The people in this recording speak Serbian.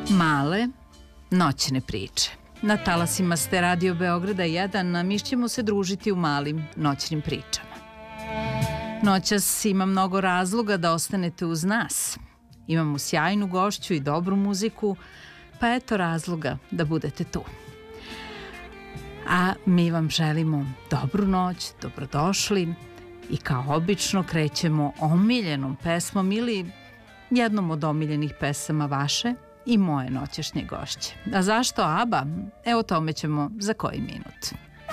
Male noćne priče. Na talasima ste Radio Beograda 1, a mi ćemo se družiti u malim noćnim pričama. Noćas ima mnogo razloga da ostanete uz nas. Imamo sjajnu gošću i dobru muziku, pa eto razloga da budete tu. A mi vam želimo dobru noć, dobrodošli i kao obično krećemo omiljenom pesmom ili jednom od omiljenih pesama vaše i moje noćašnje gošće. A zašto ABBA? O tome ćemo za koji minut.